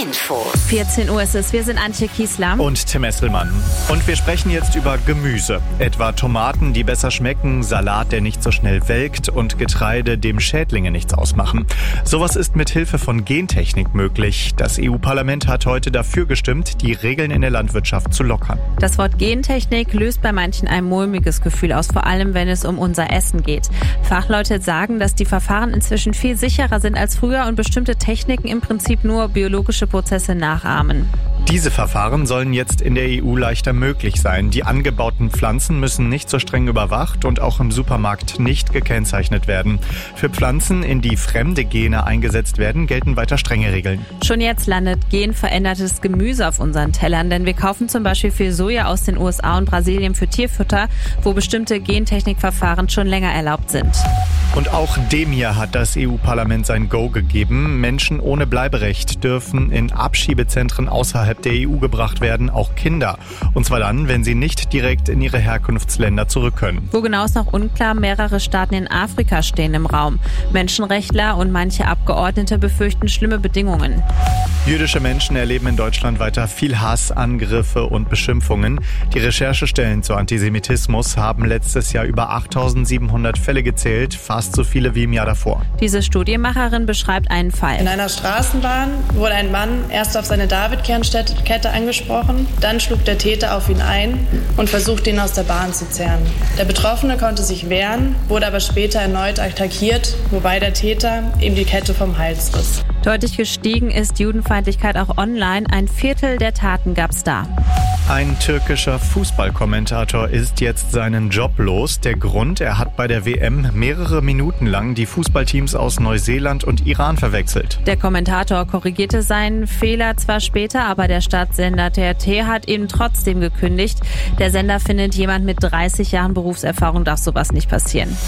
Infos. 14 Uhr ist es. Wir sind Antje Kiesler. Und Tim Esselmann. Und wir sprechen jetzt über Gemüse. Etwa Tomaten, die besser schmecken, Salat, der nicht so schnell welkt und Getreide, dem Schädlinge nichts ausmachen. Sowas ist mit Hilfe von Gentechnik möglich. Das EU-Parlament hat heute dafür gestimmt, die Regeln in der Landwirtschaft zu lockern. Das Wort Gentechnik löst bei manchen ein mulmiges Gefühl aus, vor allem wenn es um unser Essen geht. Fachleute sagen, dass die Verfahren inzwischen viel sicherer sind als früher und bestimmte Techniken im Prinzip nur biologische Prozesse nachahmen. Diese Verfahren sollen jetzt in der EU leichter möglich sein. Die angebauten Pflanzen müssen nicht so streng überwacht und auch im Supermarkt nicht gekennzeichnet werden. Für Pflanzen, in die fremde Gene eingesetzt werden, gelten weiter strenge Regeln. Schon jetzt landet genverändertes Gemüse auf unseren Tellern, denn wir kaufen zum Beispiel viel Soja aus den USA und Brasilien für Tierfutter, wo bestimmte Gentechnikverfahren schon länger erlaubt sind. Und auch dem hier hat das EU-Parlament sein Go gegeben. Menschen ohne Bleiberecht dürfen in Abschiebezentren außerhalb der EU gebracht werden, auch Kinder. Und zwar dann, wenn sie nicht direkt in ihre Herkunftsländer zurück können. Wo genau ist noch unklar, mehrere Staaten in Afrika stehen im Raum. Menschenrechtler und manche Abgeordnete befürchten schlimme Bedingungen. Jüdische Menschen erleben in Deutschland weiter viel Hass, Angriffe und Beschimpfungen. Die Recherchestellen zu Antisemitismus haben letztes Jahr über 8.700 Fälle gezählt, fast so viele wie im Jahr davor. Diese Studienmacherin beschreibt einen Fall. In einer Straßenbahn wurde ein Mann erst auf seine David-Kette angesprochen, dann schlug der Täter auf ihn ein und versuchte ihn aus der Bahn zu zerren. Der Betroffene konnte sich wehren, wurde aber später erneut attackiert, wobei der Täter ihm die Kette vom Hals riss. Deutlich gestiegen ist Judenfeindlichkeit auch online. Ein Viertel der Taten gab's da. Ein türkischer Fußballkommentator ist jetzt seinen Job los. Der Grund, er hat bei der WM mehrere Minuten lang die Fußballteams aus Neuseeland und Iran verwechselt. Der Kommentator korrigierte seinen Fehler zwar später, aber der Staatssender TRT hat ihm trotzdem gekündigt. Der Sender findet, jemand mit 30 Jahren Berufserfahrung darf sowas nicht passieren.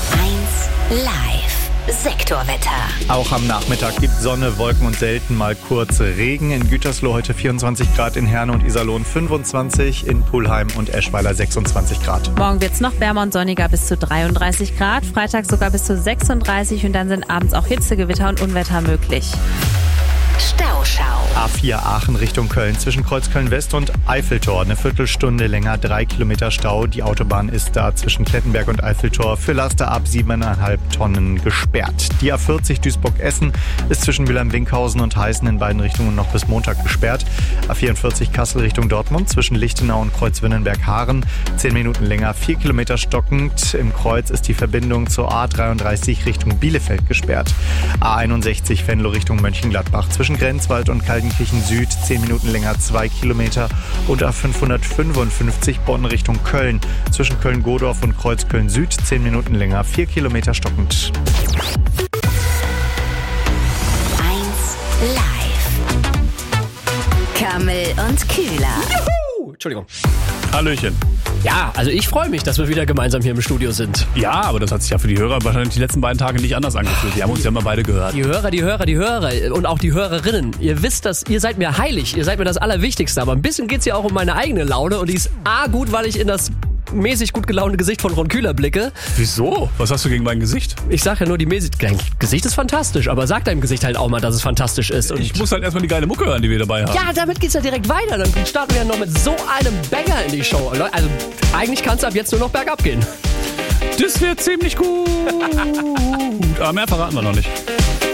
1 Live. Sektorwetter. Auch am Nachmittag gibt Sonne, Wolken und selten mal kurz Regen. In Gütersloh heute 24 Grad, in Herne und Iserlohn 25, in Pulheim und Eschweiler 26 Grad. Morgen wird's noch wärmer und sonniger bis zu 33 Grad, Freitag sogar bis zu 36 und dann sind abends auch Hitzegewitter und Unwetter möglich. Stauschau. A4 Aachen Richtung Köln zwischen Kreuzköln West und Eiffeltor. Eine Viertelstunde länger, 3 Kilometer Stau. Die Autobahn ist da zwischen Klettenberg und Eiffeltor für Laster ab 7,5 Tonnen gesperrt. Die A40 Duisburg-Essen ist zwischen Mülheim-Winkhausen und Heißen in beiden Richtungen noch bis Montag gesperrt. A44 Kassel Richtung Dortmund zwischen Lichtenau und Kreuzwünnenberg-Haaren. 10 Minuten länger, 4 Kilometer stockend. Im Kreuz ist die Verbindung zur A33 Richtung Bielefeld gesperrt. A61 Venlo Richtung Mönchengladbach zwischen Grenzwald und Kaltenkirchen Süd 10 Minuten länger, 2 Kilometer und A555 Bonn Richtung Köln zwischen Köln-Godorf und Kreuzköln Süd 10 Minuten länger, 4 Kilometer stockend. 1 Live. Kammel und Kühler. Juhu! Entschuldigung. Hallöchen. Ja, also ich freue mich, dass wir wieder gemeinsam hier im Studio sind. Ja, aber das hat sich ja für die Hörer wahrscheinlich die letzten beiden Tage nicht anders angefühlt. Die haben uns ja mal beide gehört. Die Hörer und auch die Hörerinnen. Ihr wisst, dass ihr seid mir heilig, ihr seid mir das Allerwichtigste. Aber ein bisschen geht's ja auch um meine eigene Laune und die ist gut, weil ich in das mäßig gut gelaunte Gesicht von Ron Kühler blicke. Wieso? Was hast du gegen mein Gesicht? Ich sag ja nur, dein Gesicht ist fantastisch, aber sag deinem Gesicht halt auch mal, dass es fantastisch ist. Und ich muss halt erstmal die geile Mucke hören, die wir dabei haben. Ja, damit geht's ja direkt weiter. Dann starten wir ja noch mit so einem Banger in die Show. Also eigentlich kann's ab jetzt nur noch bergab gehen. Das wird ziemlich gut. Aber mehr verraten wir noch nicht.